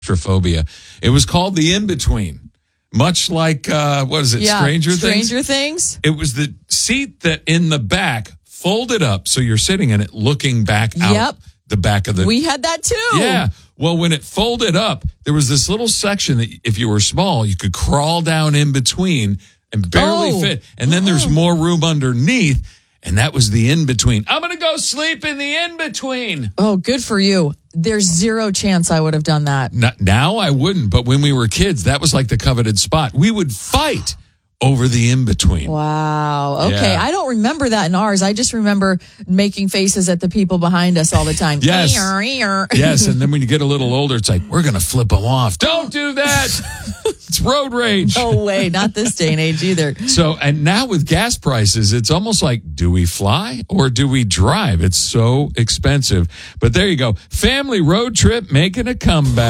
claustrophobia. It was called the in-between. Much like, what is it, Stranger Things? Stranger Things. It was the seat that in the back folded up so you're sitting in it looking back out the back of the... We had that too. Yeah. Well, when it folded up, there was this little section that if you were small, you could crawl down in between and barely fit. And then there's more room underneath. And that was the in-between. I'm going to go sleep in the in-between. Oh, good for you. There's zero chance I would have done that. Now I wouldn't, but when we were kids, that was like the coveted spot. We would fight over the in-between. Wow. Okay. Yeah. I don't remember that in ours. I just remember making faces at the people behind us all the time. Yes. Yes. And then when you get a little older, it's like, we're going to flip them off. Don't do that. It's road rage. No way. Not this day and age either. So, and now with gas prices, it's almost like, do we fly or do we drive? It's so expensive. But there you go. Family road trip making a comeback.